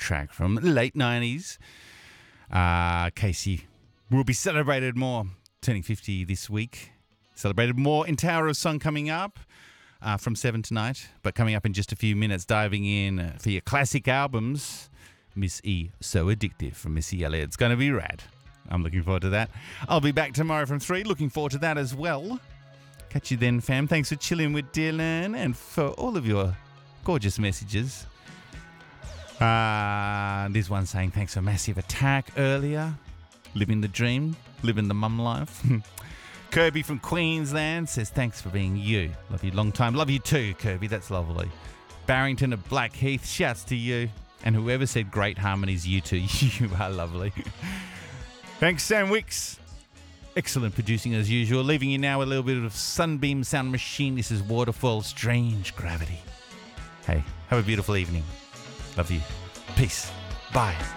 track from the late 90s. Casey will be celebrated more, turning 50 this week. Celebrated more in Tower of Song coming up from 7 tonight. But coming up in just a few minutes, diving in for your classic albums, Miss E, So Addictive from Missy Elliott. It's going to be rad. I'm looking forward to that. I'll be back tomorrow from 3. Looking forward to that as well. Catch you then, fam. Thanks for chilling with Dylan and for all of your gorgeous messages. There's one saying thanks for Massive Attack earlier. Living the dream, living the mum life. Kirby from Queensland says thanks for being you. Love you long time. Love you too, Kirby. That's lovely. Barrington of Blackheath, shouts to you. And whoever said great harmonies, you too. You are lovely. Thanks, Sam Wicks. Excellent producing as usual. Leaving you now with a little bit of Sunbeam Sound Machine. This is Waterfall, Strange Gravity. Hey, have a beautiful evening. Love you. Peace. Bye.